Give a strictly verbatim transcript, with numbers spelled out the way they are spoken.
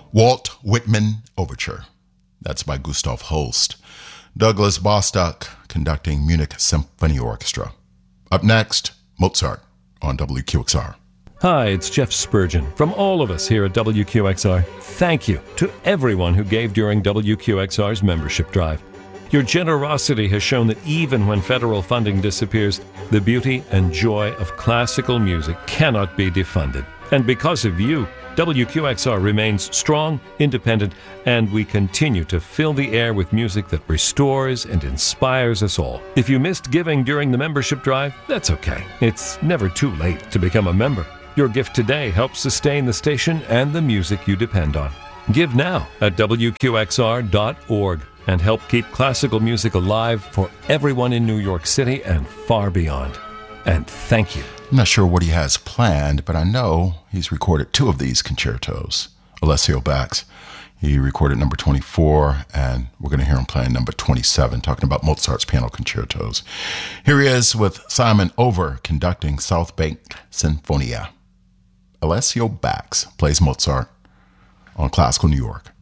Walt Whitman Overture. That's by Gustav Holst. Douglas Bostock conducting Munich Symphony Orchestra. Up next, Mozart on W Q X R. Hi, it's Jeff Spurgeon. From all of us here at W Q X R, thank you to everyone who gave during W Q X R's membership drive. Your generosity has shown that even when federal funding disappears, the beauty and joy of classical music cannot be defunded. And because of you, W Q X R remains strong, independent, and we continue to fill the air with music that restores and inspires us all. If you missed giving during the membership drive, that's okay. It's never too late to become a member. Your gift today helps sustain the station and the music you depend on. Give now at W Q X R dot org and help keep classical music alive for everyone in New York City and far beyond. And thank you. I'm not sure what he has planned, but I know he's recorded two of these concertos. Alessio Bax. He recorded number twenty-four, and we're going to hear him playing number twenty-seven, talking about Mozart's piano concertos. Here he is with Simon Over conducting South Bank Sinfonia. Alessio Bax plays Mozart on Classical New York.